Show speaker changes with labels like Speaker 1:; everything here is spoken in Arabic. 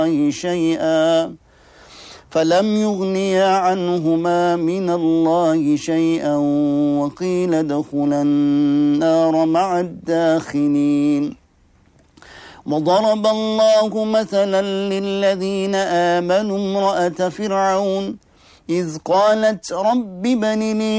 Speaker 1: شيئا فلم يغنيا عنهما من الله شيئا وقيل ادخلا النار مع الداخلين. وضرب الله مثلا للذين آمنوا امرأة فرعون إذ قالت رب ابن لي